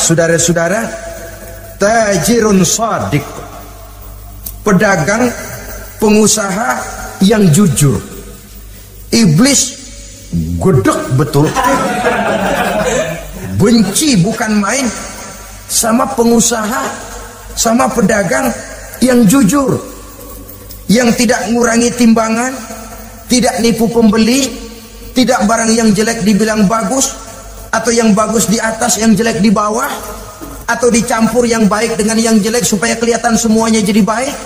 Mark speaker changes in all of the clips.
Speaker 1: saudara-saudara, tajirun shadiq, pedagang, pengusaha yang jujur. Iblis gedek betul, benci bukan main sama pengusaha, sama pedagang yang jujur, yang tidak ngurangi timbangan, tidak nipu pembeli, tidak barang yang jelek dibilang bagus, atau yang bagus di atas yang jelek di bawah, atau dicampur yang baik dengan yang jelek supaya kelihatan semuanya jadi baik.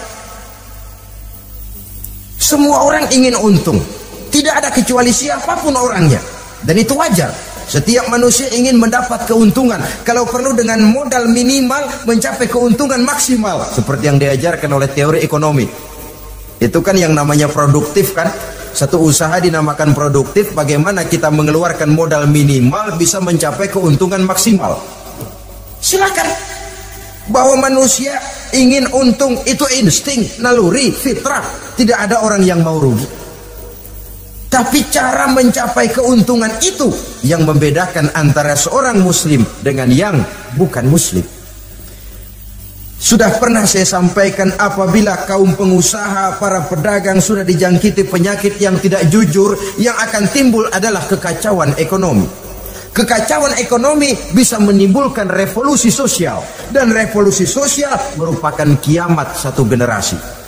Speaker 1: Semua orang ingin untung, tidak ada kecuali siapapun orangnya, dan itu wajar. Setiap manusia ingin mendapat keuntungan, kalau perlu dengan modal minimal mencapai keuntungan maksimal, seperti yang diajarkan oleh teori ekonomi. Itu kan yang namanya produktif kan. Satu usaha dinamakan produktif, bagaimana kita mengeluarkan modal minimal bisa mencapai keuntungan maksimal. Silakan. Bahwa manusia ingin untung itu insting, naluri, fitrah. Tidak ada orang yang mau rugi. Tapi cara mencapai keuntungan itu yang membedakan antara seorang muslim dengan yang bukan muslim. Sudah pernah saya sampaikan, apabila kaum pengusaha, para pedagang sudah dijangkiti penyakit yang tidak jujur, yang akan timbul adalah kekacauan ekonomi. Kekacauan ekonomi bisa menimbulkan revolusi sosial, dan revolusi sosial merupakan kiamat satu generasi.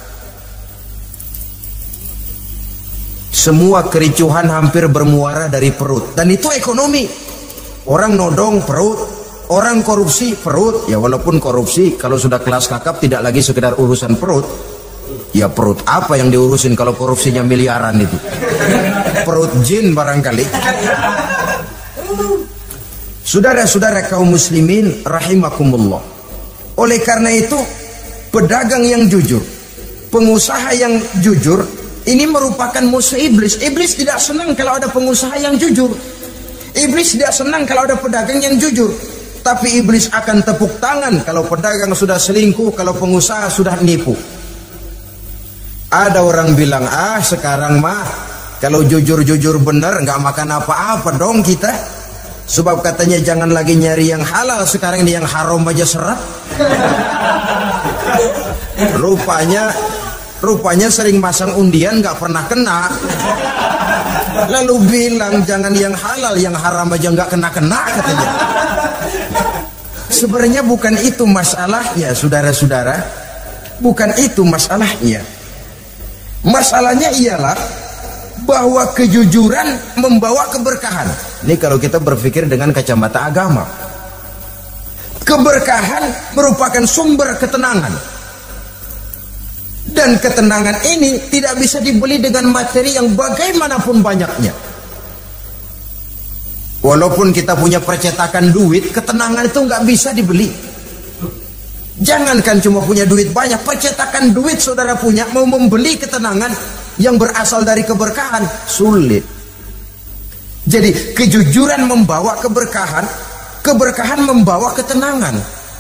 Speaker 1: Semua kericuhan hampir bermuara dari perut, dan itu ekonomi. Orang nodong perut, orang korupsi perut. Ya walaupun korupsi kalau sudah kelas kakap tidak lagi sekedar urusan perut. Ya perut apa yang diurusin kalau korupsinya miliaran itu? Perut jin barangkali. Saudara-saudara kaum muslimin rahimakumullah. Oleh karena itu, pedagang yang jujur, pengusaha yang jujur, ini merupakan musuh iblis. Iblis tidak senang kalau ada pengusaha yang jujur. Iblis tidak senang kalau ada pedagang yang jujur. Tapi iblis akan tepuk tangan kalau pedagang sudah selingkuh, kalau pengusaha sudah nipu. Ada orang bilang, sekarang mah kalau jujur-jujur benar nggak makan apa-apa dong kita. Sebab katanya jangan lagi nyari yang halal, sekarang ini yang haram aja seret. Rupanya sering masang undian nggak pernah kena. Lalu bilang jangan yang halal, yang haram aja nggak kena katanya. Sebenarnya bukan itu masalahnya, saudara-saudara. Bukan itu masalahnya. Masalahnya ialah bahwa kejujuran membawa keberkahan. Ini kalau kita berpikir dengan kacamata agama. Keberkahan merupakan sumber ketenangan. Dan ketenangan ini tidak bisa dibeli dengan materi yang bagaimanapun banyaknya. Walaupun kita punya percetakan duit, ketenangan itu nggak bisa dibeli. Jangankan cuma punya duit banyak, percetakan duit saudara punya, mau membeli ketenangan yang berasal dari keberkahan, sulit. Jadi kejujuran membawa keberkahan, keberkahan membawa ketenangan.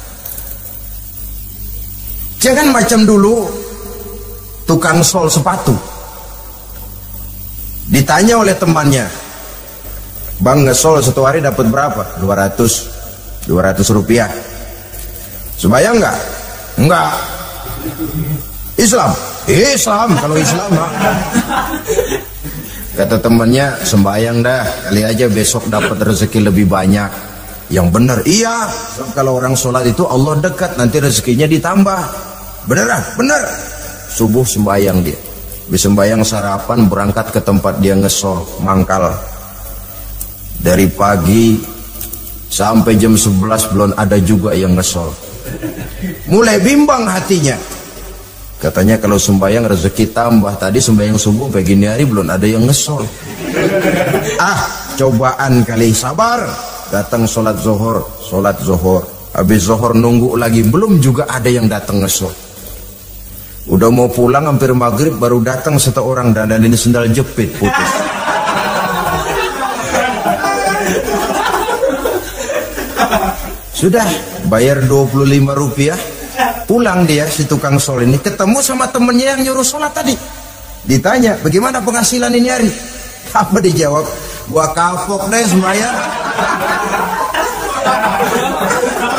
Speaker 1: Jangan macam dulu tukang sol sepatu, ditanya oleh temannya, bang ngesol satu hari dapat berapa? 200 rupiah. Sembayang enggak? Enggak. Islam kalau Islam kata temannya, sembayang dah, kali aja besok dapat rezeki lebih banyak. Yang benar, iya, kalau orang sholat itu Allah dekat, nanti rezekinya ditambah. Beneran? Bener. Subuh sembayang dia, habis sembayang sarapan berangkat ke tempat dia ngesol mangkal. Dari pagi sampai jam 11 belum ada juga yang ngesol. Mulai bimbang hatinya. Katanya kalau sembayang rezeki tambah, tadi sembayang subuh begini hari belum ada yang ngesol. Cobaan kali, sabar. Datang sholat zuhur, habis zuhur nunggu lagi, belum juga ada yang datang ngesol. Udah mau pulang hampir maghrib, baru datang satu orang dan ini sendal jepit putus. Sudah bayar 25 rupiah, pulang dia si tukang sol ini, ketemu sama temennya yang nyuruh sholat tadi. Ditanya, bagaimana penghasilan ini hari? Apa dijawab? Gua kapok deh sembahyang.